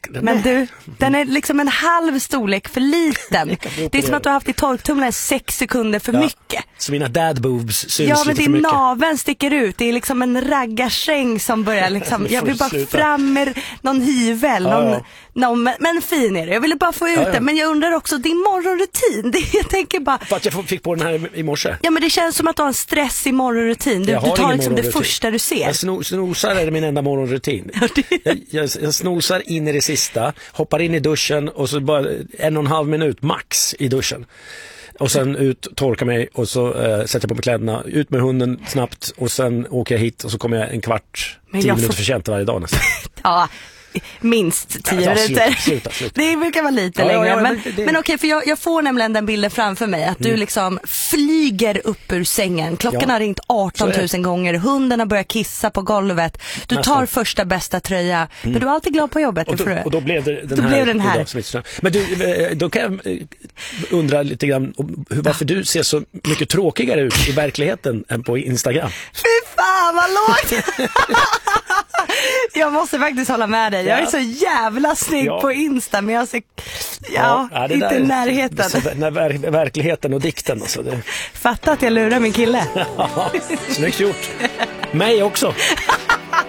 Men du, den är liksom en halv storlek för liten. Det är som att du har haft i torktumlaren 6 sekunder för mycket. Så mina dad boobs syns ja, men lite för mycket. naveln sticker ut. Det är liksom en raggarsäng som börjar liksom, jag vill bara fram med någon hyvel. Men fin är det. Jag ville bara få ut det. Men jag undrar också, din morgonrutin. Jag tänker bara... För att jag fick på den här i morse. Ja, men det känns som att du har en stress i morgonrutin. Du tar liksom det första du ser. Jag snosar är det min enda morgonrutin. Jag snosar in i det sista, hoppar in i duschen och så bara 1,5 minut max i duschen. Och sen ut, torka mig och så sätter jag på mig kläderna, ut med hunden snabbt och sen åker jag hit och så kommer jag 10 minuter för sent varje dag nästan. Ja, minst 10 minuter. Sluta. Det brukar vara lite längre. Men okej, för jag får nämligen den bilden framför mig att du liksom flyger upp ur sängen. Klockan har ringt 18 000 gånger. Hunden har börjat kissa på golvet. Du tar första bästa tröja. Men du är alltid glad på jobbet. Och då blev det den här. Men du, då kan jag undra lite grann varför du ser så mycket tråkigare ut i verkligheten än på Instagram. Fy fan, vad lågt! Jag måste faktiskt hålla med dig. Jag är så jävla snygg på Insta, men jag ser inte i närheten. Verkligheten och dikten. Alltså, Fatta att jag lurar min kille. Snyggt gjort. Mig också.